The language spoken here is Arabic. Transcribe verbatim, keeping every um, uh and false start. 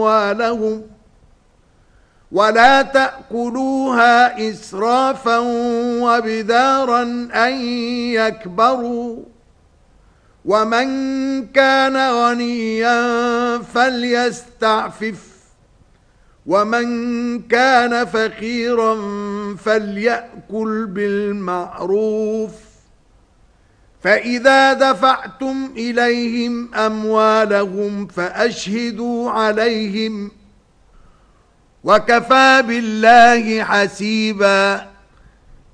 أموالهم ولا تأكلوها إسرافا وبدارا أن يكبروا ومن كان غنيا فليستعفف ومن كان فقيرا فليأكل بالمعروف فإذا دفعتم إليهم أموالهم فأشهدوا عليهم وكفى بالله حسيبا.